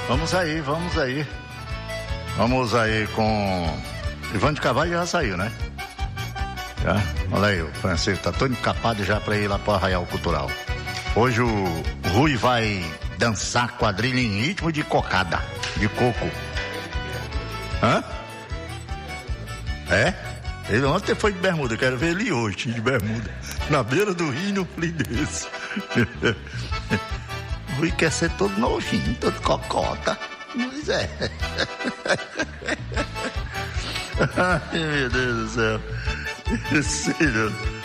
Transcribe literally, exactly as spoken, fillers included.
Vamos aí, vamos aí. Vamos aí com... Ivan de Carvalho já saiu, né? Já? Olha aí, o Francisco tá todo encapado já pra ir lá pro Arraial Cultural. Hoje o Rui vai dançar quadrilha em ritmo de cocada, de coco. Hã? É? Ele ontem foi de bermuda, eu quero ver ele hoje de bermuda. Na beira do rio, no frio desse. O Rui quer ser todo novinho, todo cocota. Pois é. Ai, meu Deus do céu. Sério.